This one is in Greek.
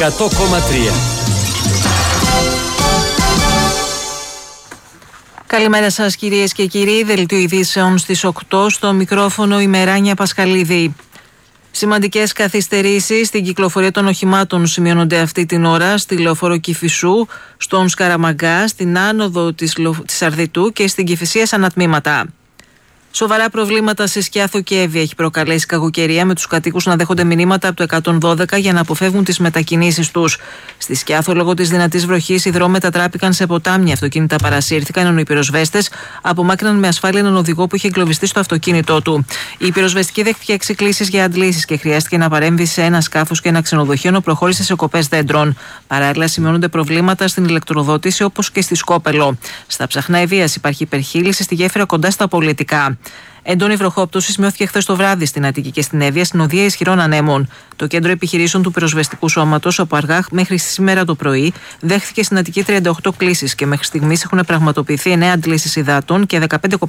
100,3. Καλημέρα σας κυρίες και κύριοι. Δελτίο ειδήσεων στις 8, στο μικρόφωνο η Μεράνια Πασχαλίδη. Σημαντικές καθυστερήσεις στην κυκλοφορία των οχημάτων σημειώνονται αυτή την ώρα στη Λεωφόρο Κηφισού, στον Σκαραμαγκά, στην άνοδο της Αρδιτού και στην Κηφισία σαν ανατμήματα. Σοβαρά προβλήματα σε Σκιάθο και Εύβοια έχει προκαλέσει κακοκαιρία, με τους κατοίκους να δέχονται μηνύματα από το 112 για να αποφεύγουν τις μετακινήσεις τους. Στη Σκιάθο, λόγω της δυνατής βροχής, οι δρόμοι μετατράπηκαν σε ποτάμια, αυτοκίνητα παρασύρθηκαν, ενώ οι πυροσβέστες απομάκρυναν με ασφάλεια έναν οδηγό που είχε εγκλωβιστεί στο αυτοκίνητό του. Η πυροσβεστική δέχτηκε 6 κλήσεις για αντλήσεις και χρειάστηκε να παρέμβει σε ένα σκάφος και ένα ξενοδοχείο, ενώ προχώρησε σε κοπές δέντρων. Παράλληλα, σημειώνονται προβλήματα στην ηλεκτροδότηση, όπως και στη Σκόπελο. Στα Ψαχνά Ευβοίας υπάρχει υπερχείληση στη γέφυρα κοντά στα Πολιτικά. Έντονη βροχόπτωση σημειώθηκε χθες το βράδυ στην Αττική και στην Εύβοια, στην οδεία ισχυρών ανέμων. Το κέντρο επιχειρήσεων του πυροσβεστικού σώματος από αργά μέχρι σήμερα το πρωί δέχθηκε στην Αττική 38 κλήσεις και μέχρι στιγμής έχουν πραγματοποιηθεί 9 αντλήσεις υδάτων και 15